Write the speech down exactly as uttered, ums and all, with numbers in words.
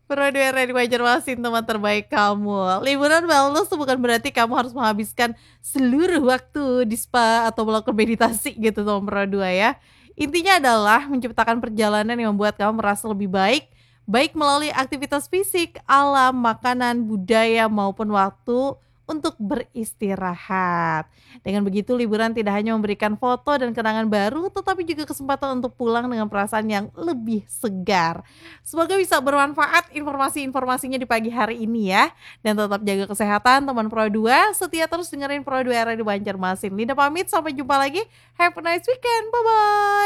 Pro dua R di Banjarmasin, teman terbaik kamu. Liburan wellness tuh bukan berarti kamu harus menghabiskan seluruh waktu di spa atau melakukan meditasi gitu teman Pro dua ya. Intinya adalah menciptakan perjalanan yang membuat kamu merasa lebih baik, baik melalui aktivitas fisik, alam, makanan, budaya maupun waktu untuk beristirahat. Dengan begitu liburan tidak hanya memberikan foto dan kenangan baru, tetapi juga kesempatan untuk pulang dengan perasaan yang lebih segar. Semoga bisa bermanfaat informasi-informasinya di pagi hari ini ya. Dan tetap jaga kesehatan teman Pro dua, setia terus dengerin Pro dua R di Banjarmasin. Linda pamit, sampai jumpa lagi. Have a nice weekend, bye-bye.